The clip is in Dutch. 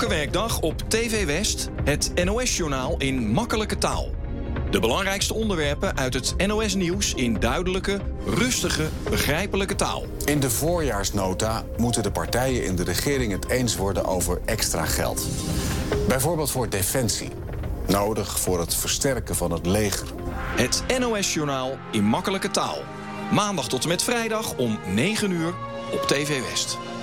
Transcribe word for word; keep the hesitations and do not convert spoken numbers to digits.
werkdag op T V West het N O S-journaal in makkelijke taal. De belangrijkste onderwerpen uit het N O S-nieuws in duidelijke, rustige, begrijpelijke taal. In de voorjaarsnota moeten de partijen in de regering het eens worden over extra geld. Bijvoorbeeld voor defensie. Nodig voor het versterken van het leger. Het N O S-journaal in makkelijke taal. Maandag tot en met vrijdag om negen uur op T V West.